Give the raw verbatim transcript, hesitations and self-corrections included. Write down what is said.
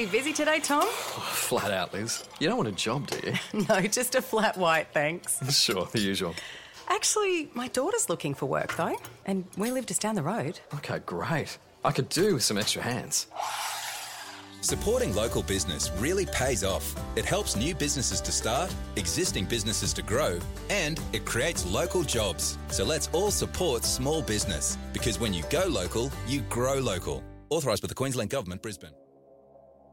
busy today, Tom? Flat out, Liz. You don't want a job, do you? No, just a flat white, thanks. Sure, the usual. Actually, my daughter's looking for work, though, and we live just down the road. Okay, great. I could do with some extra hands. Supporting local business really pays off. It helps new businesses to start, existing businesses to grow, and it creates local jobs. So let's all support small business, because when you go local, you grow local. Authorised by the Queensland Government, Brisbane.